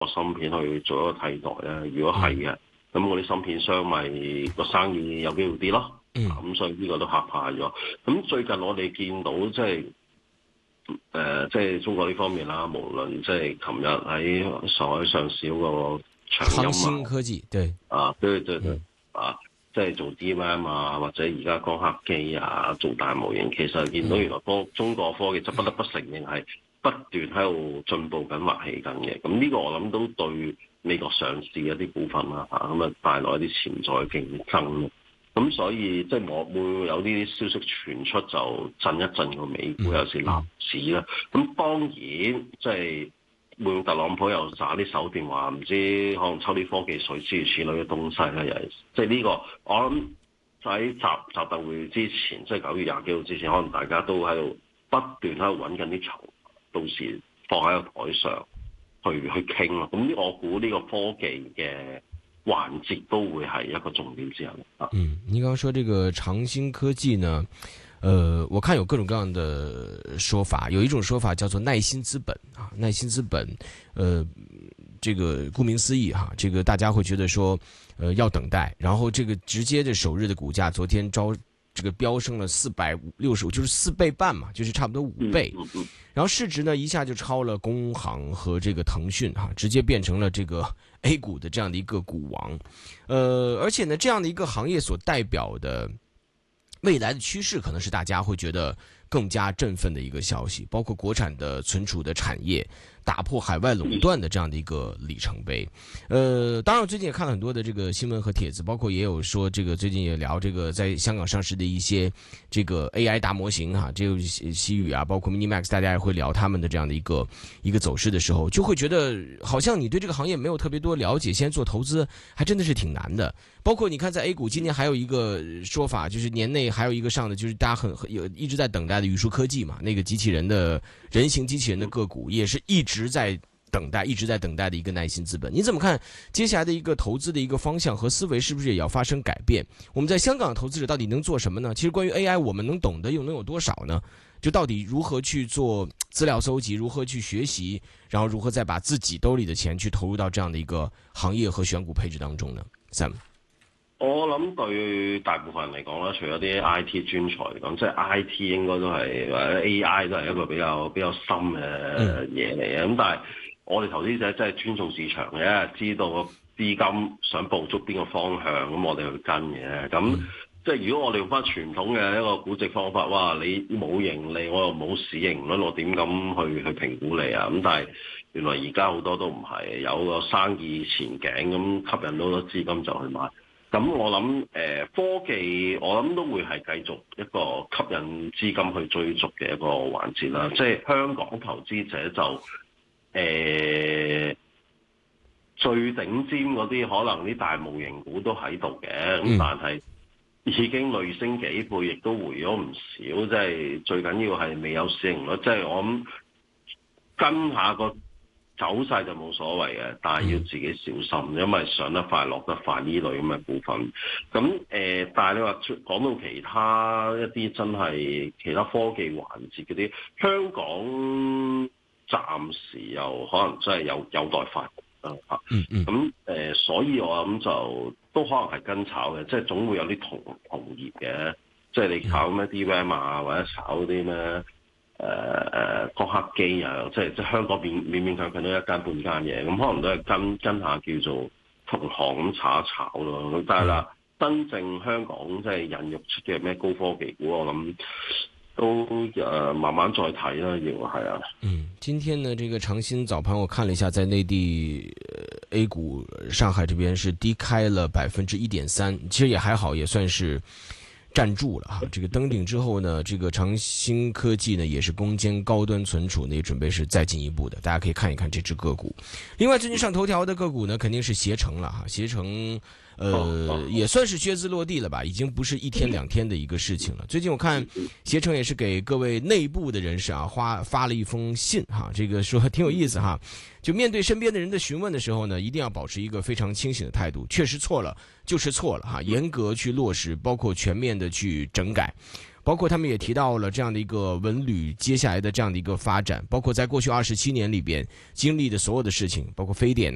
個芯片去做一個替代咧？如果係嘅，咁嗰啲芯片商咪個生意有機會跌咯。咁所以呢個都嚇怕咗。咁最近我哋見到即係中國呢方面啦，無論即係琴日喺上海上市嗰個長鑫科技，對對即係做 DRAM 啊，或者而家光刻機啊，做大模型，其實見到原來中國科技就不得不承認係不斷喺度進步緊、崛起緊嘅。咁呢個我諗都對美國上市一啲股份啦咁啊帶來一啲潛在競爭。咁所以即係我會有啲消息傳出，就震一震個美股，有時納指啦。咁當然即係會用特朗普又耍啲手段，話唔知可能抽啲科技稅諸如此類嘅東西啦。又係即係呢個，我諗喺習特會之前，即係9月20幾號之前，可能大家都喺度不斷喺度揾緊啲籌，到時放喺個台上去傾咯。咁我估呢個科技嘅環節都會係一個重點之一。 您剛剛說這個長鑫科技呢，我看有各種各樣的說法，有一種說法叫做耐心資本啊，耐心資本，這個顧名思義哈，這個大家會覺得說，要等待，然後這個直接的首日的股價昨天這個飆升了465，就是4倍半嘛，就是差不多5倍，然後市值呢一下就超了工行和這個騰訊哈，直接變成了這個 A 股的這樣的一個股王，而且呢，這樣的一個行業所代表的未來的趨勢，可能是大家會覺得更加振奮的一個消息，包括國產的存儲的產業打破海外壟斷的這樣的一個里程碑。當然我最近也看了很多的這個新聞和帖子，包括也有說這個最近也聊這個在香港上市的一些這個 AI 大模型哈，這個西宇啊，包括 Minimax， 大家也會聊他們的這樣的一個走勢的時候，就會覺得好像你對這個行業沒有特別多了解，現在做投資還真的是挺難的。包括你看在 A 股今年還有一個說法，就是年內還有一個上的，就是大家一直在等待的宇舒科技嘛，那個機器人的人形機器人的個股也是一直在等待的一個耐心資本。你怎麼看接下來的一個投資的一個方向和思維，是不是也要發生改變？我們在香港的投資者到底能做什麼呢？其實關於 AI 我們能懂得又能有多少呢？就到底如何去做資料搜集，如何去學習，然後如何再把自己兜裏的錢去投入到這樣的一個行業和選股配置當中呢？ Sam， 我諗對大部分人嚟講咧，除咗啲 IT 專才嚟講，即係 IT 應該都係或者 AI 都係一個比較深嘅嘢嚟嘅。咁但係我哋投資者真係尊重市場嘅，知道個資金想捕捉邊個方向，咁我哋去跟嘅。咁即係如果我哋用翻傳統嘅一個估值方法，哇！你冇盈利，我又冇市盈率，我點咁去評估你啊？咁但係原來而家好多都唔係，有個生意前景咁吸引到咗資金就去買。咁我諗科技我諗都會係繼續一個吸引資金去追逐嘅一個環節啦。即係香港投資者就最頂尖嗰啲可能啲大模型股都喺度嘅，咁但係已經累升幾倍，亦都回咗唔少。即係最緊要係未有市盈率，即係我諗跟下個走勢就冇所謂嘅，但係要自己小心，因為上得快落得快呢類咁嘅股份。咁但係你話講到其他一啲真係其他科技環節嗰啲，香港暫時又可能真係有待發展啊。咁所以我諗就都可能係跟炒嘅，即係總會有啲同業嘅，即係你炒咩 DRAM 啊，或者炒啲咩光刻機啊，即係香港勉勉強強都一間半間嘢，咁可能都係跟下叫做同行咁炒一炒咯。咁但係啦，真正香港即係孕育出嘅咩高科技股，我諗都慢慢再睇啦，要係啊。 今天呢，這個長鑫早盤我看了一下，在內地A 股上海這邊是低開了1.3%，其實也還好，也算是站住了哈。這個登頂之後呢，這個長鑫科技呢也是攻堅高端存儲呢，也準備是再進一步的，大家可以看一看這隻個股。另外最近上頭條的個股呢，肯定是攜程了哈，攜程也算是靴子落地了吧，已經不是1天2天的一個事情了。最近我看攜程也是給各位內部的人士啊發了一封信哈，這個說挺有意思哈。就面對身邊的人的詢問的時候呢，一定要保持一個非常清醒的態度，確實錯了就是錯了哈，嚴格去落實，包括全面的去整改。包括他們也提到了這樣的一個文旅接下來的這樣的一個發展，包括在過去27年裏邊經歷的所有的事情，包括非典